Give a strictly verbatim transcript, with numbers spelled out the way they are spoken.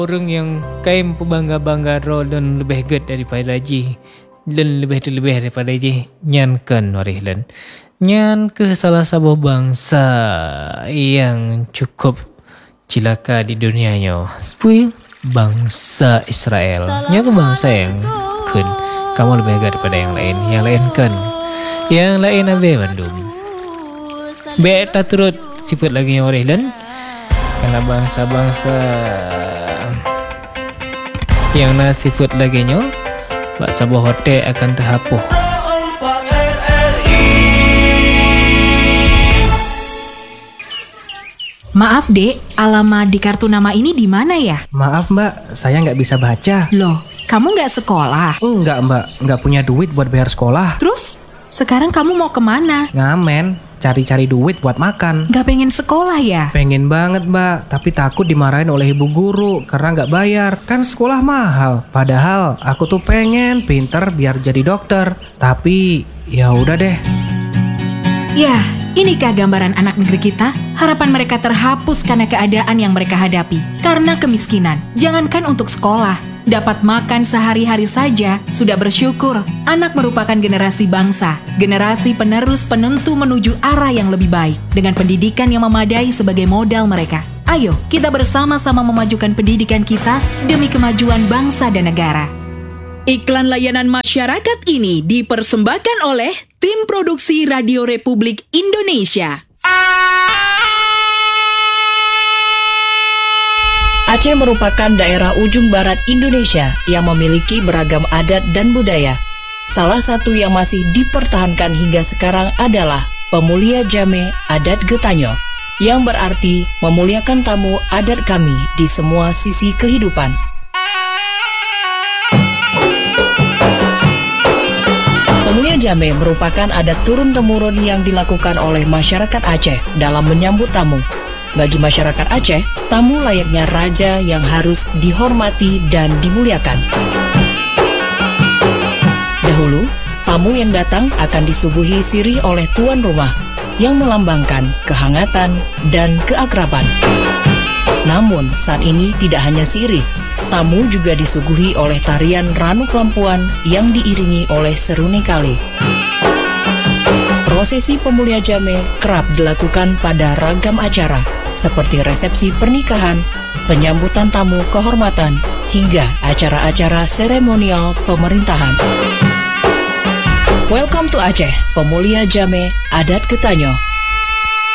Orang yang kain pebangga-bangga ro dan lebih good daripada Haji dan lebih-lebih daripada Haji nyankan warihlan. Nyan ke salah sebuah bangsa yang cukup cilaka di dunianya. Sepui bangsa Israel. Nya ke bangsa yang kun kamu lebih agak daripada yang lain. Yang lain kan. Yang lain abe bandung. Be tak turut sifat lagi yang warihlan. Karena bangsa-bangsa yang na sifat lagi nyo bak sebuah hotel akan terhapuh. Maaf dek, alamat di kartu nama ini di mana ya? Maaf mbak, saya nggak bisa baca. Loh, kamu nggak sekolah? Enggak mbak, nggak punya duit buat bayar sekolah. Terus, sekarang kamu mau kemana? Ngamen, cari-cari duit buat makan. Nggak pengen sekolah ya? Pengen banget mbak, tapi takut dimarahin oleh ibu guru karena nggak bayar. Kan sekolah mahal. Padahal aku tuh pengen pinter biar jadi dokter. Tapi ya udah deh. Ya, inikah gambaran anak negeri kita? Harapan mereka terhapus karena keadaan yang mereka hadapi. Karena kemiskinan, jangankan untuk sekolah, dapat makan sehari-hari saja sudah bersyukur. Anak merupakan generasi bangsa, generasi penerus penentu menuju arah yang lebih baik, dengan pendidikan yang memadai sebagai modal mereka. Ayo, kita bersama-sama memajukan pendidikan kita demi kemajuan bangsa dan negara. Iklan layanan masyarakat ini dipersembahkan oleh Tim Produksi Radio Republik Indonesia. Aceh merupakan daerah ujung barat Indonesia yang memiliki beragam adat dan budaya. Salah satu yang masih dipertahankan hingga sekarang adalah pemulia jame adat Getanyo, yang berarti memuliakan tamu adat kami di semua sisi kehidupan. Pemulia jame merupakan adat turun-temurun yang dilakukan oleh masyarakat Aceh dalam menyambut tamu. Bagi masyarakat Aceh, tamu layaknya raja yang harus dihormati dan dimuliakan. Dahulu, tamu yang datang akan disuguhi sirih oleh tuan rumah yang melambangkan kehangatan dan keakraban. Namun, saat ini tidak hanya sirih, tamu juga disuguhi oleh tarian Ranu Kelampuan yang diiringi oleh seruni kali. Prosesi pemulia jame kerap dilakukan pada ragam acara, seperti resepsi pernikahan, penyambutan tamu kehormatan, hingga acara-acara seremonial pemerintahan. Welcome to Aceh, pemulia jame adat Getanyo.